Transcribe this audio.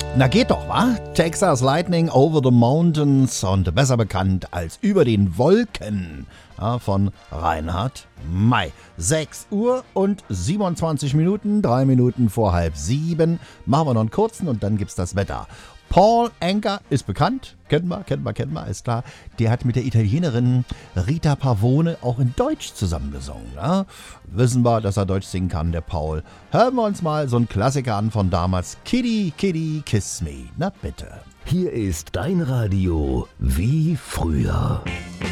Na geht doch, wa? Texas Lightning Over the Mountains und besser bekannt als Über den Wolken, ja, von Reinhard May. 6 Uhr und 27 Minuten, 3 Minuten vor 6:30. Machen wir noch einen kurzen und dann gibt's das Wetter. Paul Anka ist bekannt, kennt man, ist klar. Der hat mit der Italienerin Rita Pavone auch in Deutsch zusammengesungen. Ja? Wissen wir, dass er Deutsch singen kann, der Paul. Hören wir uns mal so einen Klassiker an von damals. Kitty, Kitty, Kiss Me. Na bitte. Hier ist dein Radio wie früher.